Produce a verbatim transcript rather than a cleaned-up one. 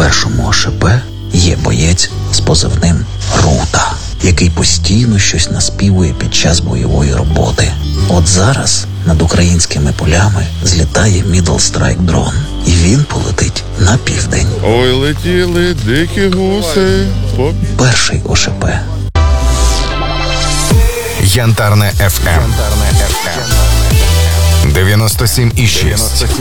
першому ОШП є боєць з позивним Рута, який постійно щось наспівує під час бойової роботи. От зараз над українськими полями злітає Middle Strike дрон, і він полетить на південь. Ой, летіли дикі гуси. По... Перший ОШП. Янтарне еф ем дев'яносто сім і шість.